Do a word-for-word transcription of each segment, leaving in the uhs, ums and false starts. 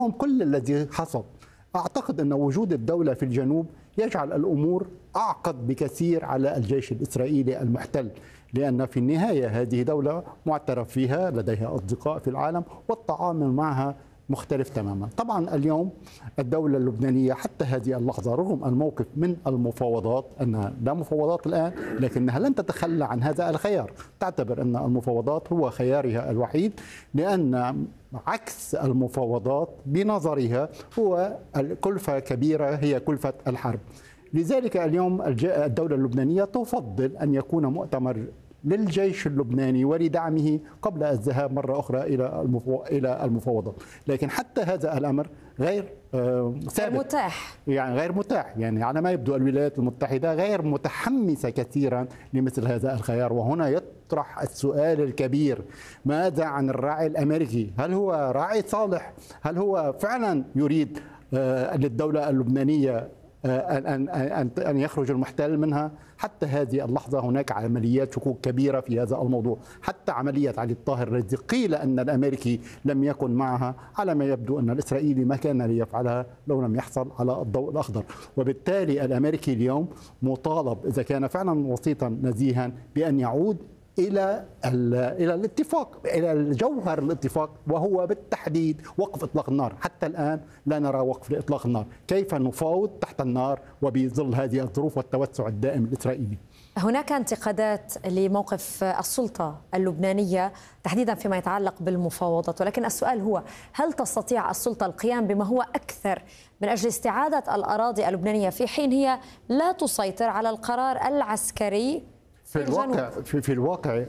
كل الذي حصل. أعتقد أن وجود الدولة في الجنوب يجعل الأمور أعقد بكثير على الجيش الإسرائيلي المحتل، لأن في النهاية هذه دولة معترف فيها، لديها أصدقاء في العالم والتعامل معها مختلف تماما. طبعا اليوم الدولة اللبنانية حتى هذه اللحظة رغم الموقف من المفاوضات أنها لا مفاوضات الآن، لكنها لن تتخلى عن هذا الخيار، تعتبر أن المفاوضات هو خيارها الوحيد، لأن عكس المفاوضات بنظرها هو الكلفة كبيرة هي كلفة الحرب. لذلك اليوم الدولة اللبنانية تفضل أن يكون مؤتمر للجيش اللبناني ولدعمه قبل الذهاب مرة أخرى إلى إلى المفاوضات، لكن حتى هذا الأمر غير ثابت متاح، يعني غير متاح، يعني على ما يبدو الولايات المتحدة غير متحمسة كثيرا لمثل هذا الخيار. وهنا يطرح السؤال الكبير: ماذا عن الراعي الأمريكي؟ هل هو راعي صالح؟ هل هو فعلا يريد للدولة اللبنانية أن أن أن يخرج المحتل منها؟ حتى هذه اللحظة هناك عمليات شكوك كبيرة في هذا الموضوع، حتى عملية علي الطاهر التي قيل أن الأمريكي لم يكن معها، على ما يبدو أن الإسرائيلي ما كان ليفعلها لو لم يحصل على الضوء الأخضر. وبالتالي الأمريكي اليوم مطالب إذا كان فعلا وسيطا نزيها بأن يعود إلى إلى الاتفاق، إلى جوهر الاتفاق، وهو بالتحديد وقف إطلاق النار. حتى الآن لا نرى وقف لإطلاق النار، كيف نفاوض تحت النار وبظل هذه الظروف والتوسع الدائم الإسرائيلي؟ هناك انتقادات لموقف السلطة اللبنانية تحديدا فيما يتعلق بالمفاوضات، ولكن السؤال هو: هل تستطيع السلطة القيام بما هو أكثر من أجل استعادة الأراضي اللبنانية في حين هي لا تسيطر على القرار العسكري؟ في الواقع في, في الواقع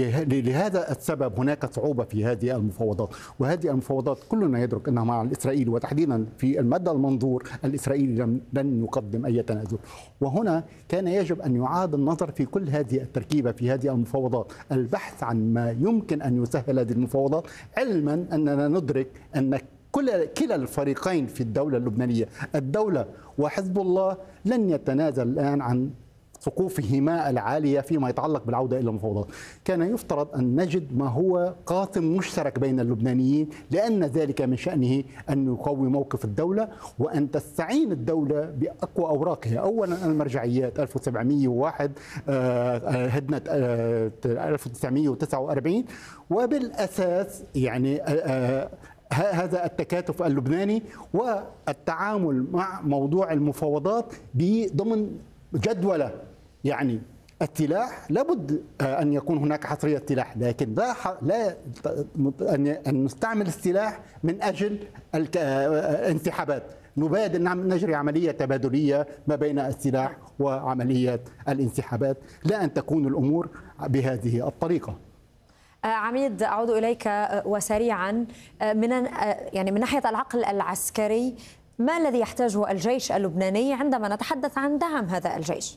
لهذا السبب هناك صعوبة في هذه المفاوضات، وهذه المفاوضات كلنا يدرك أنها مع الإسرائيلي، وتحديدا في المدى المنظور الإسرائيلي لن يقدم أي تنازل. وهنا كان يجب أن يعاد النظر في كل هذه التركيبة في هذه المفاوضات، البحث عن ما يمكن أن يسهل هذه المفاوضات، علما أننا ندرك أن كل كلا الفريقين في الدولة اللبنانية، الدولة وحزب الله، لن يتنازل الآن عن سقوفهما العالية فيما يتعلق بالعودة إلى المفاوضات. كان يفترض أن نجد ما هو قاسم مشترك بين اللبنانيين، لأن ذلك من شأنه أن يقوي موقف الدولة وأن تستعين الدولة بأقوى أوراقها. أولا المرجعيات ألف وسبعمئة وواحد، هدنة ألف وتسعمئة وتسعة وأربعين، وبالأساس يعني هذا التكاتف اللبناني والتعامل مع موضوع المفاوضات ضمن جدولة. يعني السلاح لابد أن يكون هناك حصرية سلاح، لكن لا لا أن نستعمل السلاح من أجل الانسحابات. نبادر نجري عملية تبادلية ما بين السلاح وعملية الانسحابات، لا أن تكون الأمور بهذه الطريقة. عميد، أعود إليك وسريعا. من يعني من ناحية العقل العسكري، ما الذي يحتاجه الجيش اللبناني عندما نتحدث عن دعم هذا الجيش؟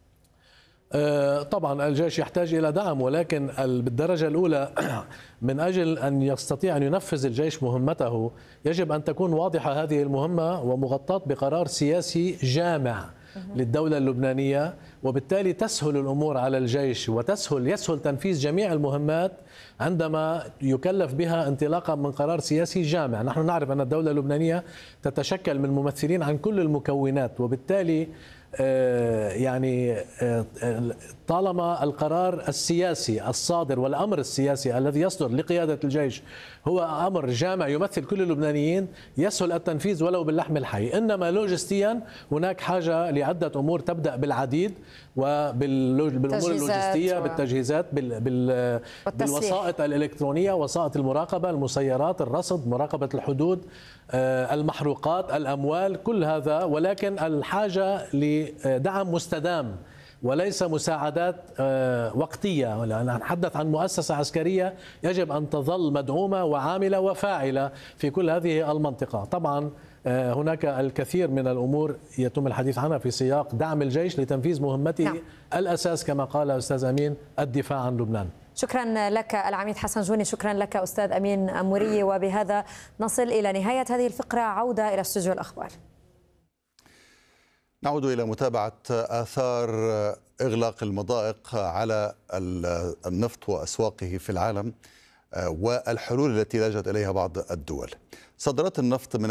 طبعا الجيش يحتاج إلى دعم، ولكن بالدرجة الأولى من أجل أن يستطيع أن ينفذ الجيش مهمته يجب أن تكون واضحة هذه المهمة ومغطاة بقرار سياسي جامع للدولة اللبنانية، وبالتالي تسهل الأمور على الجيش وتسهل يسهل تنفيذ جميع المهمات عندما يكلف بها انطلاقا من قرار سياسي جامع. نحن نعرف أن الدولة اللبنانية تتشكل من ممثلين عن كل المكونات، وبالتالي يعني طالما القرار السياسي الصادر والأمر السياسي الذي يصدر لقيادة الجيش هو أمر جامع يمثل كل اللبنانيين، يسهل التنفيذ ولو باللحم الحي. إنما لوجستيا هناك حاجة لعدة أمور تبدأ بالعديد، وبالأمور اللوجستية بالتجهيزات، بالوسائط الإلكترونية، وسائط المراقبة، المسيرات، الرصد، مراقبة الحدود، المحروقات، الأموال، كل هذا. ولكن الحاجة لدعم مستدام وليس مساعدات وقتية. نتحدث عن مؤسسة عسكرية يجب أن تظل مدعومة وعاملة وفاعلة في كل هذه المنطقة. طبعا هناك الكثير من الأمور يتم الحديث عنها في سياق دعم الجيش لتنفيذ مهمته. نعم. الأساس كما قال أستاذ أمين الدفاع عن لبنان. شكرا لك العميد حسن جوني، شكرا لك أستاذ أمين أموري. وبهذا نصل إلى نهاية هذه الفقرة. عودة إلى استوديو الأخبار. نعود إلى متابعة آثار إغلاق المضائق على النفط وأسواقه في العالم والحلول التي لجأت إليها بعض الدول. صادرات النفط من